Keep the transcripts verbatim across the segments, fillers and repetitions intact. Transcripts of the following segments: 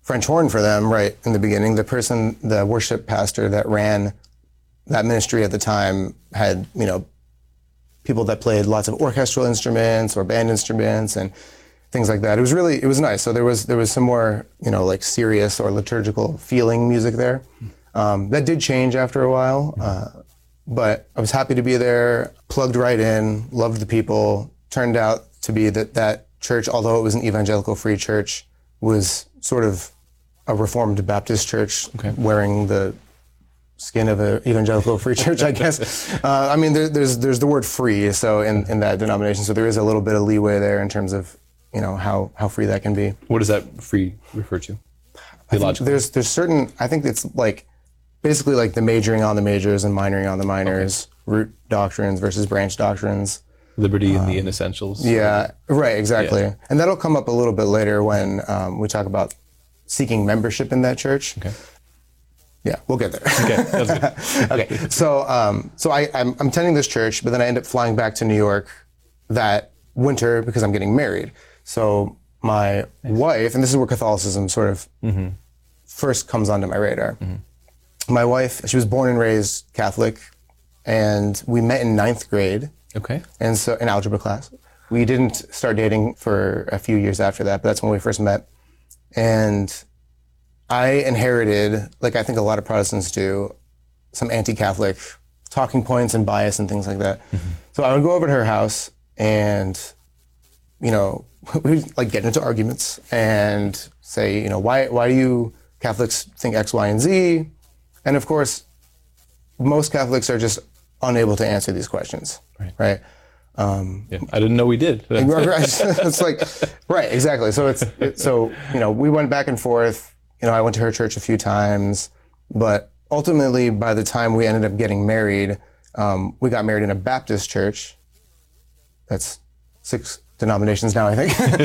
French horn for them right in the beginning. The person, the worship pastor that ran that ministry at the time had, you know, people that played lots of orchestral instruments or band instruments and things like that. It was really, it was nice. So there was there was some more, you know, like serious or liturgical feeling music there. Um, that did change after a while, uh, but I was happy to be there, plugged right in, loved the people. Turned out to be that that church, although it was an evangelical free church, was sort of a Reformed Baptist church, okay, wearing the skin of an evangelical free church, I guess. Uh, I mean, there, there's there's the word free, so in, in that denomination, so there is a little bit of leeway there in terms of, you know, how, how free that can be. What does that free refer to? I think there's there's certain, I think it's like, basically like the majoring on the majors and minoring on the minors, okay, root doctrines versus branch doctrines. Liberty um, in the inessentials. Yeah, right, exactly. Yeah. And that'll come up a little bit later when um, we talk about seeking membership in that church. Okay. Yeah, we'll get there. Okay, that's good. Okay, so um, so I, I'm, I'm attending this church, but then I end up flying back to New York that winter because I'm getting married. So my nice. wife, and this is where Catholicism sort of mm-hmm. first comes onto my radar. Mm-hmm. My wife, she was born and raised Catholic, and we met in ninth grade. Okay. And so in algebra class. We didn't start dating for a few years after that, but that's when we first met. And I inherited, like I think a lot of Protestants do, some anti-Catholic talking points and bias and things like that. Mm-hmm. So I would go over to her house and, you know, we'd like get into arguments and say, you know, why why do you Catholics think X, Y, and Z? And of course, most Catholics are just unable to answer these questions, right? right? Um, yeah, I didn't know we did. It's like, right, exactly. So it's it, so you know we went back and forth. You know, I went to her church a few times, but ultimately, by the time we ended up getting married, um, we got married in a Baptist church. That's six denominations now, I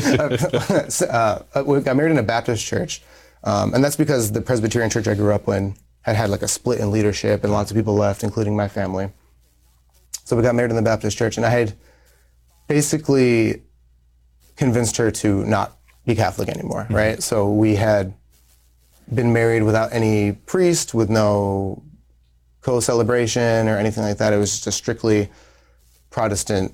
think. uh, we got married in a Baptist church, um, and that's because the Presbyterian church I grew up in had had like a split in leadership, and lots of people left, including my family. So we got married in the Baptist church, and I had basically convinced her to not be Catholic anymore, mm-hmm. right? So we had been married without any priest, with no co-celebration or anything like that. It was just a strictly Protestant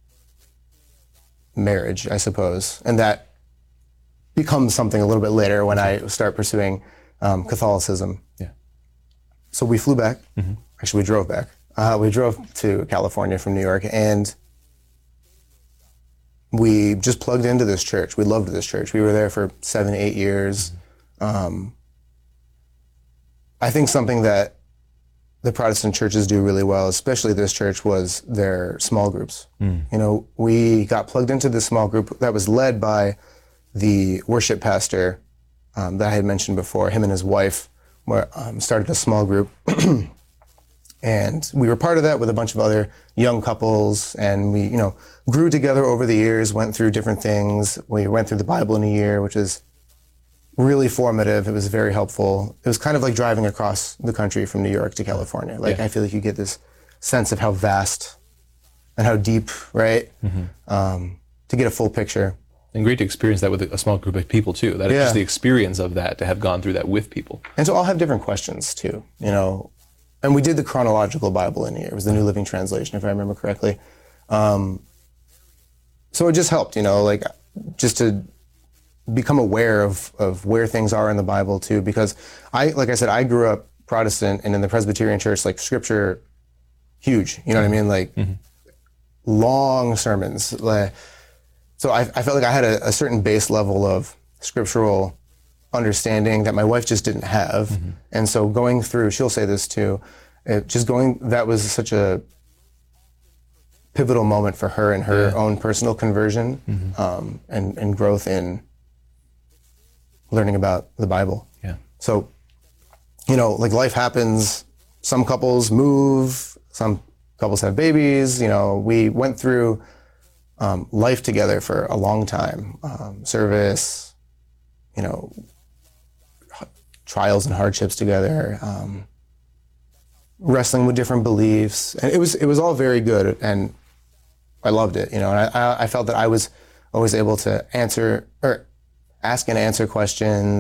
marriage, I suppose. And that becomes something a little bit later when I start pursuing um, Catholicism. Yeah. So we flew back. Mm-hmm. Actually, we drove back. Uh, we drove to California from New York, and we just plugged into this church. We loved this church. We were there for seven, eight years. Um, I think something that the Protestant churches do really well, especially this church, was their small groups. Mm. You know, we got plugged into this small group that was led by the worship pastor um, that I had mentioned before. Him and his wife were, um, started a small group. And we were part of that with a bunch of other young couples, and we, you know, grew together over the years, went through different things. We went through the Bible in a year, which is really formative. It was very helpful. It was kind of like driving across the country from New York to California. Like, yeah. I feel like you get this sense of how vast and how deep, right? Mm-hmm. Um, to get a full picture. And great to experience that with a small group of people too. That is yeah. just the experience of that, to have gone through that with people. And to all have different questions too, you know. And we did the chronological Bible in here. It was the New Living Translation, if I remember correctly. Um, so it just helped, you know, like just to become aware of, of where things are in the Bible too. Because I, like I said, I grew up Protestant, and in the Presbyterian church, like scripture, huge. You know what I mean? Like mm-hmm. long sermons. Like, so I, I felt like I had a, a certain base level of scriptural understanding that my wife just didn't have. Mm-hmm. And so going through, she'll say this too, it just going, that was such a pivotal moment for her in her yeah. own personal conversion mm-hmm. um, and, and growth in learning about the Bible. Yeah. So, you know, like life happens, some couples move, some couples have babies, you know, we went through um, life together for a long time, um, service, you know, trials and hardships together, um, wrestling with different beliefs, and it was it was all very good, and I loved it, you know. And I I felt that I was always able to answer or ask and answer questions.